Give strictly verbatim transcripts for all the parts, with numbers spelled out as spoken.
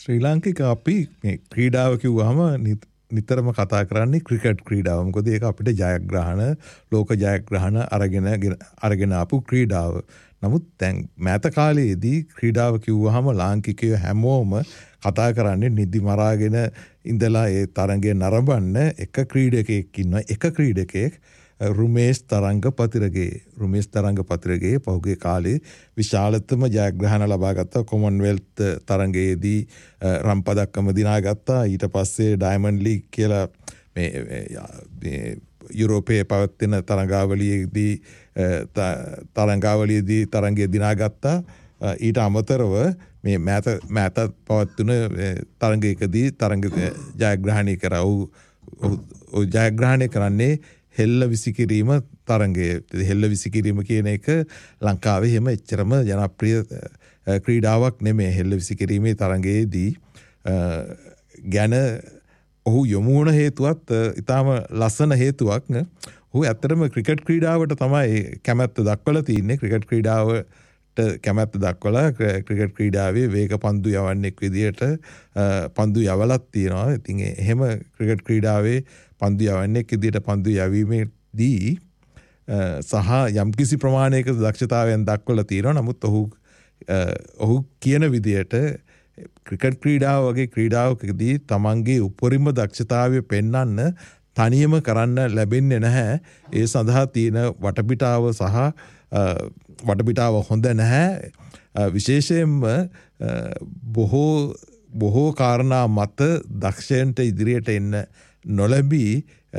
ශ්‍රී ලාංකික අපි මේ ක්‍රීඩාව කිව්වහම නිතරම කතා කරන්නේ ක්‍රිකට් ක්‍රීඩාව. මොකද ඒක අපිට ජයග්‍රහණ ලෝක ජයග්‍රහණ අරගෙන අරගෙන ආපු ක්‍රීඩාව. නමුත් දැන් මෑත කාලයේදී ක්‍රීඩාව කිව්වහම ලාංකිකයෝ හැමෝම කතා කරන්නේ නිදි මරාගෙන ඉඳලා ඒ තරඟය නරඹන්න එක ක්‍රීඩකයෙක් ඉන්නවා. එක ක්‍රීඩකයෙක් රුමේෂ් තරංග පතිරගේ රුමේෂ් තරංග පතිරගේ පහුගිය කාලේ විශාලතම ජයග්‍රහණ ලබා ගත්තා. කොමන්වෙල්ත් තරඟයේදී රම් පදක්කම දිනාගත්තා. ඊට පස්සේ ඩයමන්ඩ් ලීග් කියලා මේ යුරෝපයේ පවත්වන තරඟාවලියේදී තරඟාවලියේදී තරඟය දිනාගත්තා. ඊට අමතරව මේ මෑත මෑත පවත්වන තරඟයකදී තරඟ ජයග්‍රහණය කරා. ඔහු ජයග්‍රහණය කරන්නේ හෙල්ල විසිකිරීම තරඟය. හෙල්ල විසිකිරීම කියන එක ලංකාවේ හැම එච්චරම ජනප්‍රිය ක්‍රීඩාවක් නෙමෙයි. හෙල්ල විසිකිරීමේ තරඟයේදී ගැන ඔහු යොමු වුණ හේතුවත් ඊටාම ලස්සන හේතුවක්. ඔහු ඇත්තටම ක්‍රිකට් ක්‍රීඩාවට තමයි කැමැත්ත දක්වලා තින්නේ. ක්‍රිකට් ක්‍රීඩාවට කැමැත්ත දක්වලා ක්‍රිකට් ක්‍රීඩාවේ වේග පන්දු යවන්නෙක් විදියට පන්දු යවලත් තියෙනවා. ඉතින් එහෙම ක්‍රිකට් ක්‍රීඩාවේ පන්දු යවන්නෙක් විදියට පන්දු යැවීමේදී සහ යම්කිසි ප්‍රමාණයක දක්ෂතාවයන් දක්වලා තියෙනවා. නමුත් ඔහු ඔහු කියන විදියට ක්‍රිකට් ක්‍රීඩාව වගේ ක්‍රීඩාවකදී තමන්ගේ උපරිම දක්ෂතාවය පෙන්වන්න තනියම කරන්න ලැබෙන්නේ නැහැ. ඒ සඳහා තියෙන වටපිටාව සහ වටපිටාව හොඳ නැහැ. විශේෂයෙන්ම බොහෝ බොහෝ කාරණා මත දක්ෂයන්ට ඉදිරියට එන්න නොලැබී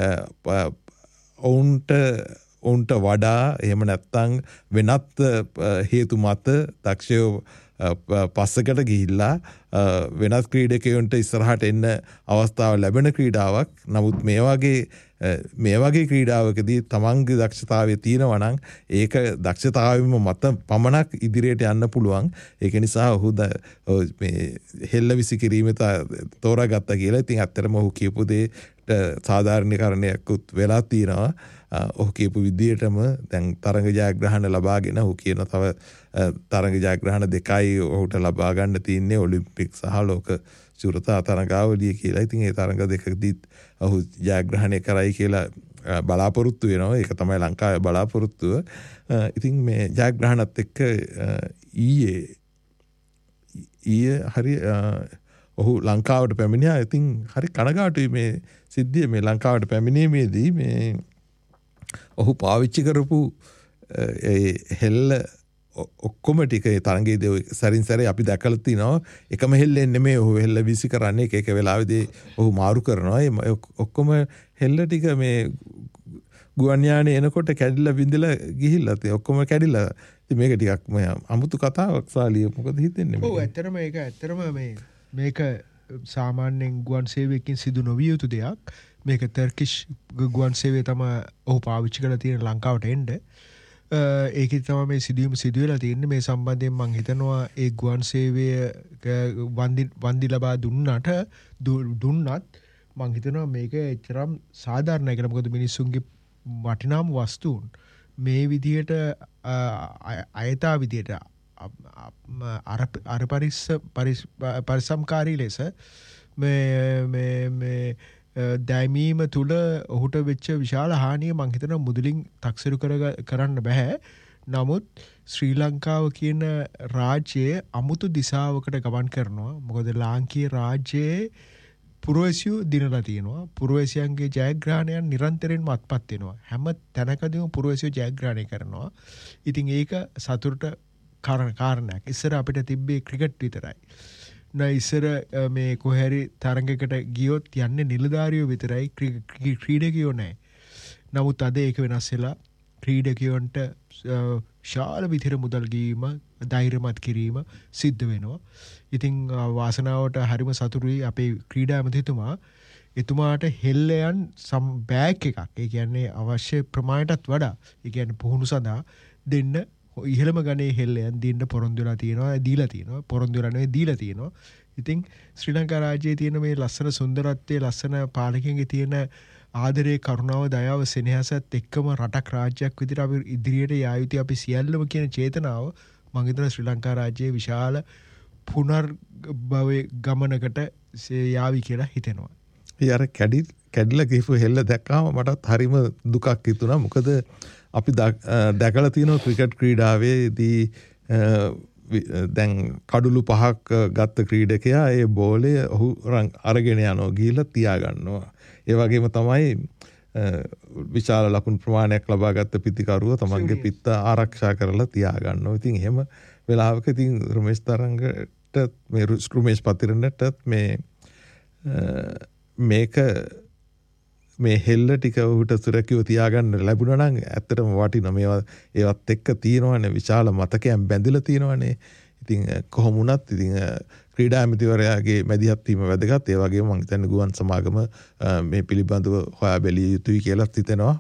ඔවුන්ට ඔවුන්ට වඩා එහෙම නැත්නම් වෙනත් හේතු මත දක්ෂයෝ පස්සකට ගිහිල්ලා වෙනත් ක්‍රීඩකයන්ට ඉස්සරහට එන්න අවස්ථාව ලැබෙන ක්‍රීඩාවක්. නමුත් මේ වගේ මේ වගේ ක්‍රීඩාවකදී තමන්ගේ දක්ෂතාවය තියෙනවා නම් ඒක දක්ෂතාවෙම මත පමණක් ඉදිරියට යන්න පුළුවන්. ඒක නිසා ඔහු මේ හෙල්ල විසිකිරීම තෝරාගත්තා කියලා. ඉතින් ඇත්තටම ඔහු කියපු දෙයට සාධාරණීකරණයක්ත් වෙලා තියෙනවා. ඔහු කියපු විදියටම දැන් තරඟ ජයග්‍රහණ ලබාගෙන ඔහු කියන තව තරඟ ජයග්‍රහණ දෙකයි ඔහුට ලබා ගන්න තියෙන්නේ ඔලිම්පික් සහ ලෝක චුරතා තරඟාවලිය කියලා. ඉතින් ඒ තරඟ දෙකදී ඔහු ජයග්‍රහණය කරයි කියලා බලාපොරොත්තු වෙනවා. ඒක තමයි ලංකාවේ බලාපොරොත්තුව. ඉතින් මේ ජයග්‍රහණත් එක්ක ඊයේ ඊයේ හරි ඔහු ලංකාවට පැමිණියා. ඉතින් හරි කනගාටුයි මේ සිද්ධිය. මේ ලංකාවට පැමිණීමේදී මේ ඔහු පාවිච්චි කරපු හෙල්ල ඔක්කොම ටික ඒ තරඟයේදී සරින් සැරේ අපි දැකලා තිනවා. එකම හෙල්ලෙන් නෙමෙයි ඔහු හෙල්ල විසි කරන්නේ. එක එක වෙලාවෙදී ඔහු මාරු කරනවා. ඒ ඔක්කොම හෙල්ල ටික මේ ගුවන් යානේ එනකොට කැඩිලා බින්දලා ගිහිල්ලා තියෙනවා. ඔක්කොම කැඩිලා. ඉතින් මේක ටිකක් මේ අමුතු කතාවක් සාලිය. මොකද හිතෙන්නේ මේ? ඔව් ඇත්තටම ඒක ඇත්තටම මේ මේක සාමාන්‍යයෙන් ගුවන් සේවයකින් සිදු නොවිය යුතු දෙයක්. මේක තර්කිෂ් ගුවන් සේවය තමයි ඔහු පාවිච්චි කරලා තියෙන ලංකාවට එන්න. ඒකේ තමයි මේ සිදුවීම සිදු වෙලා තියෙන්නේ. මේ සම්බන්ධයෙන් මම හිතනවා ඒ ගුවන් සේවය වන්දි වන්දි ලබා දුන්නට දුන්නත් මම හිතනවා මේක එතරම් සාධාරණයි කියලා. මොකද මිනිස්සුන්ගේ වටිනාම වස්තුන් මේ විදියට අයථා විදියට අර අර පරිස්ස පරිසම්කාරී ලෙස මේ මේ මේ දැමීම තුළ ඔහුට වෙච්ච විශාල හානිය මං හිතනවා මුදලින් තක්සේරු කරන්න බෑ. නමුත් ශ්‍රී ලංකාව කියන රාජ්‍යයේ අමුතු දිශාවකට ගමන් කරනවා. මොකද ලාංකීය රාජ්‍යයේ පුරවැසියෝ දිනලා තියෙනවා. පුරවැසියන්ගේ ජයග්‍රහණයන් නිරන්තරයෙන්ම අත්පත් වෙනවා. හැම තැනකදීම පුරවැසියෝ ජයග්‍රහණය කරනවා. ඉතින් ඒක සතුටට කාරණයක්. ඉස්සර අපිට තිබ්බේ ක්‍රිකට් විතරයි. නෑ ඉස්සර මේ කොහරි තරඟයකට ගියොත් යන්නේ නිලධාරියෝ විතරයි, ක්‍රීඩකයෝ නෑ. නමුත් අද ඒක වෙනස් වෙලා ක්‍රීඩකයන්ට ශාල විතර මුදල් ගීම, ධෛර්යමත් කිරීම සිද්ධ වෙනවා. ඉතින් වාසනාවට හරිම සතුටුයි අපේ ක්‍රීඩා ඇමතිතුමා. එතුමාට හෙල්ලයන් සම් බෑග් එකක්, ඒ කියන්නේ අවශ්‍ය ප්‍රමාණයටත් වඩා, ඒ කියන්නේ පුහුණු සඳහා දෙන්න ඉහළම ගණේ හෙල්ලයන් දෙන්න පොරොන්දු වෙලා තියෙනවා, දීලා තියෙනවා. පොරොන්දු වෙලා නෙවෙයි දීලා තියෙනවා. ඉතින් ශ්‍රී ලංකා රාජ්‍යයේ තියෙන මේ ලස්සන සුන්දරත්වයේ, ලස්සන පාලකයන්ගේ තියෙන ආදරේ, කරුණාව, දයාව, සෙනෙහසත් එක්කම රටක් රාජ්‍යයක් විදිහට අපි ඉදිරියට යා යුතුයි අපි සියල්ලම කියන චේතනාව මම හිතනවා ශ්‍රී ලංකා රාජ්‍යයේ විශාල පුනර් බවේ ගමනකට යාවි කියලා හිතෙනවා. ඒ අර කැඩි කැඩිලා ගිහපු හෙල්ල දැක්කාම මටත් හරිම දුකක් හිතුණා. මොකද අපි දැකලා තියෙනවා ක්‍රිකට් ක්‍රීඩාවේදී දැන් කඩුළු පහක් ගත්ත ක්‍රීඩකයා ඒ බෝලේ ඔහු අරගෙන යනවා ගිහිල්ලා තියා ගන්නවා. ඒ වගේම තමයි විශාල ලකුණු ප්‍රමාණයක් ලබා ගත්ත පිතිකරුව තමන්ගේ පිත්ත ආරක්ෂා කරලා තියා ගන්නවා. ඉතින් එහෙම වෙලාවක ඉතින් රමේෂ් තරංගට මේ රමේෂ් පතිරණටත් මේ මේක මේ හෙල්ල ටික උහුට සුරැකිව තියාගන්න ලැබුණා නම් ඇත්තටම වටිනවා. මේවා ඒවත් එක්ක තියෙනවනේ විශාල මතකයන් බැඳිලා තියෙනවනේ. ඉතින් කොහොම වුණත් ඉතින් ක්‍රීඩා ඇමතිවරයාගේ මැදිහත් වීම වැදගත්. ඒ වගේම මම හිතන්නේ ගුවන් සමාගම මේ පිළිබඳව හොයා බැලිය යුතුයි කියලා හිතෙනවා.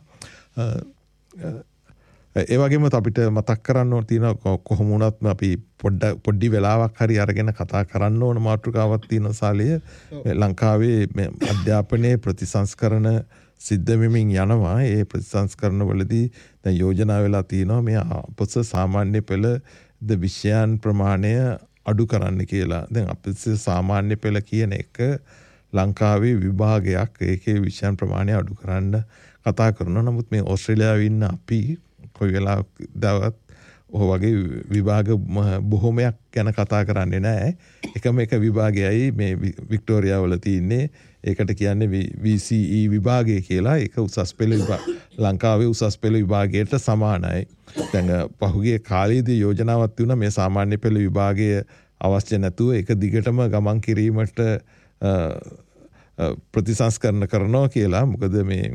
ඒ වගේම අපිට මතක් කරන්න ඕන තියෙන කොහොම වුණත් අපි පොඩ්ඩ පොඩි වෙලාවක් හරි අරගෙන කතා කරන්න ඕන මාතෘකාවක් තියෙන සාලිය. ලංකාවේ අධ්‍යාපනයේ ප්‍රතිසංස්කරණ සිද්ධ වෙමින් යනවා. ඒ ප්‍රතිසංස්කරණ වලදී දැන් යෝජනා වෙලා තියෙනවා මේ අපොස සාමාන්‍ය පෙළ ද විෂයන් ප්‍රමාණය අඩු කරන්න කියලා. දැන් අපොස සාමාන්‍ය පෙළ කියන එක ලංකාවේ විභාගයක්. ඒකේ විෂයන් ප්‍රමාණය අඩු කරන්න කතා කරනවා. නමුත් මේ ඕස්ට්‍රේලියාවේ ඉන්න අපි කොයි වෙලාවකවත් ඔය වගේ විභාග බොහොමයක් ගැන කතා කරන්නේ නැහැ. එකම එක විභාගයයි මේ වික්ටෝරියා වල තියෙන්නේ. ඒකට කියන්නේ වී සී ඊ විභාගය කියලා. ඒක උසස් පෙළ ලංකාවේ උසස් පෙළ විභාගයට සමානයි. දැන් පහුගිය කාලේදී යෝජනාවක් තිබුණා මේ සාමාන්‍ය පෙළ විභාගය අවශ්‍ය නැතුව ඒක දිගටම ගමන් කිරීමට ප්‍රතිසංස්කරණ කරනවා කියලා. මොකද මේ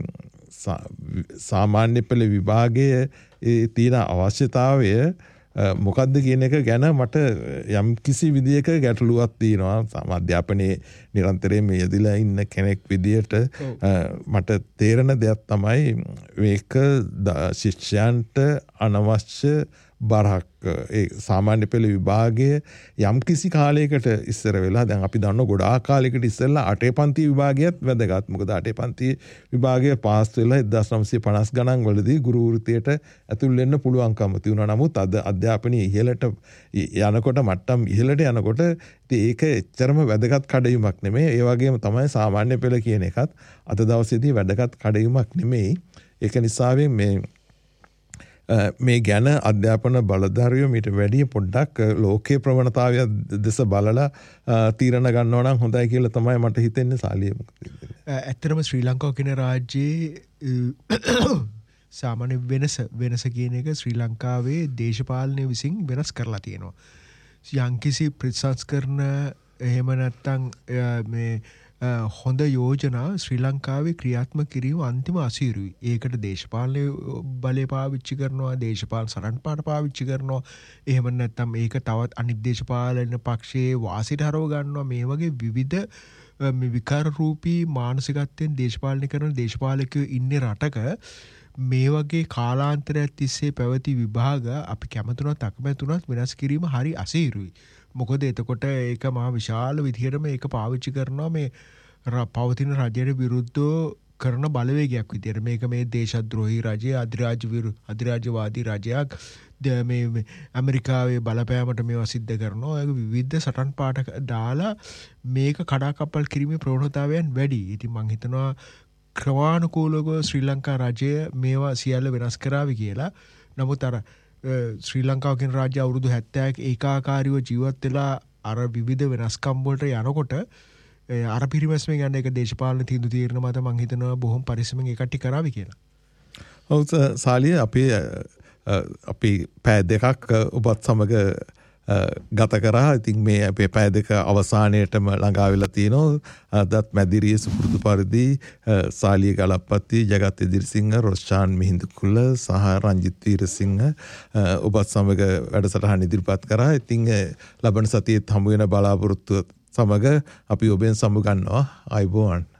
සාමාන්‍ය පෙළ විභාගයේ තියෙන අවශ්‍යතාවය මොකක්ද කියන එක ගැන මට යම් කිසි විදියක ගැටලුවක් තියෙනවා. අධ්‍යාපනයේ නිරන්තරයෙන් යෙදিলা ඉන්න කෙනෙක් විදියට මට තේරෙන දෙයක් තමයි මේක ශිෂ්‍යයන්ට අනවශ්‍ය බරක්. ඒ සාමාන්‍ය පෙළ විභාගයේ යම් කිසි කාලයකට ඉස්සර වෙලා දැන් අපි දන්න ගොඩාක් කාලයකට ඉස්සෙල්ලා අටේ පන්ති විභාගයත් වැදගත්. මොකද අටේ පන්ති විභාගය පාස් වෙලා එක්දාස් නවසිය පනස් ගණන් වලදී ගුරු වෘත්තියට ඇතුල් වෙන්න පුළුවන්කම තිබුණා. නමුත් අද අධ්‍යාපනයේ ඉහළට යනකොට මට්ටම් ඉහළට යනකොට ඉතින් ඒක එච්චරම වැදගත් කඩයිමක් නෙමෙයි. ඒ වගේම තමයි සාමාන්‍ය පෙළ කියන එකත් අද දවසේදී වැදගත් කඩයිමක් නෙමෙයි. ඒක නිසාවෙන් මේ මේ ගැන අධ්‍යාපන බලධාරියෝ මීට වැඩිය පොඩ්ඩක් ලෝකයේ ප්‍රවණතාවය දෙස බලලා තීරණ ගන්නවා නම් හොඳයි කියලා තමයි මට හිතෙන්නේ සාලිය. ඇත්තටම ශ්‍රී ලංකාව කියන රාජ්‍යයේ සාමාන්‍ය වෙනස වෙනස කියන එක ශ්‍රී ලංකාවේ දේශපාලනය විසින් වෙනස් කරලා තියෙනවා. යම්කිසි ප්‍රතිසංස්කරණ එහෙම නැත්නම් මේ හොඳ යෝජනා ශ්‍රී ලංකාවේ ක්‍රියාත්මක කිරීම අන්තිම අසීරුයි. ඒකට දේශපාලන බලය පාවිච්චි කරනවා, දේශපාලන සරණ පාට පාවිච්චි කරනවා. එහෙම නැත්නම් ඒක තවත් අනිත් දේශපාලන පක්ෂයේ වාසියට හරව ගන්නවා. මේ වගේ විවිධ මේ විකාර රූපී මානසිකත්වයෙන් දේශපාලනය කරන දේශපාලකයෝ ඉන්නේ රටක මේ වගේ කාලාන්තරයක් තිස්සේ පැවති විභාග අපි කැමතුනත් අකමැතුනත් වෙනස් කිරීම හරි අසීරුයි. මොකද එතකොට ඒක මහා විශාල විදිහටම ඒක පාවිච්චි කරනවා මේ පවතින රජයට විරුද්ධව කරන බලවේගයක් විදියට. මේක මේ දේශද්‍රෝහී රජය, අධිරාජ්‍ය විරුද්ධ අධිරාජ්‍යවාදී රජයක් මේ ඇමරිකාවේ බලපෑමට මේවා සිද්ධ කරනවා. ඒක විවිධ සටන් පාට දාලා මේක කඩාකප්පල් කිරීමේ ප්‍රවණතාවයන් වැඩි. ඉතින් මම හිතනවා ක්‍රමානුකූලව ශ්‍රී ලංකා රජය මේවා සියල්ල වෙනස් කරાવી කියලා. නමුත් අර ශ්‍රී ලංකාව කියන රාජ්‍ය අවුරුදු හැත්තෑවක් ඒකාකාරීව ජීවත් වෙලා අර විවිධ වෙනස්කම් වලට යනකොට අර පිරිමැස්මෙන් යන එක දේශපාලන තීන්දුව తీරන මත මම හිතනවා බොහොම පරිස්සමෙන් ඒ කට්ටිය කරાવી කියලා. ඔව් සාලිය අපි අපි පෑ දෙකක් ඔබත් සමග ගත කරා. ඉතින් මේ අපේ පැය දෙක අවසානයේටම ළඟා වෙලා තියෙනවා. දත් මැදිරිය සුපුරුදු පරිදි සාලිය ගලප්පති, ජගත් ඉදිරිසිංහ, රොෂාන් මිහිඳුකුල සහ රංජිත් වීරසිංහ ඔබත් සමග වැඩසටහන ඉදිරිපත් කරා. ඉතින් ලබන සතියේත් හමු වෙන බලාපොරොත්තු සමග අපි ඔබෙන් සමු ගන්නවා. ආයුබෝවන්.